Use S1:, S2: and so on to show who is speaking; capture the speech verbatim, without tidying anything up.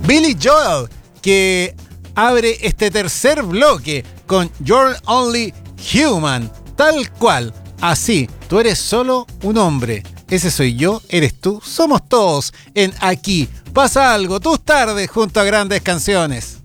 S1: Billy Joel, que abre este tercer bloque con You're Only Human, tal cual, así, tú eres solo un hombre, ese soy yo, eres tú, somos todos en Aquí Pasa Algo, tus tardes junto a grandes canciones.